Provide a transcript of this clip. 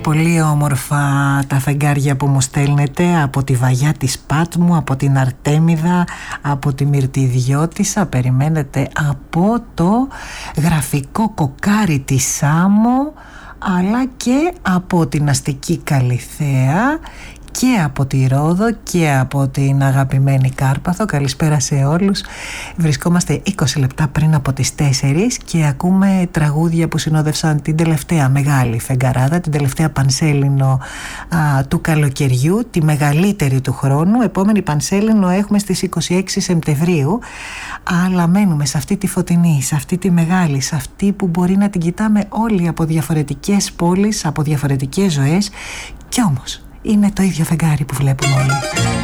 πολύ όμορφα τα φεγγάρια που μου στέλνετε από τη Βαγιά της Πάτμου, από την Αρτέμιδα, από τη Μυρτιδιώτισσα. Περιμένετε από το γραφικό Κοκάρι τη Σάμο, αλλά και από την αστική Καλιθέα και από τη Ρόδο και από την αγαπημένη Κάρπαθο. Καλησπέρα σε όλους. Βρισκόμαστε 20 λεπτά πριν από τις 4 και ακούμε τραγούδια που συνόδευσαν την τελευταία μεγάλη φεγγαράδα, την τελευταία Πανσέλινο του καλοκαιριού, τη μεγαλύτερη του χρόνου. Επόμενη Πανσέλινο έχουμε στις 26 Σεπτεμβρίου, αλλά μένουμε σε αυτή τη φωτεινή, σε αυτή τη μεγάλη, σε αυτή που μπορεί να την κοιτάμε όλοι από διαφορετικές πόλεις, από διαφορετικές ζωές, κι όμως είναι το ίδιο φεγγάρι που βλέπουμε όλοι.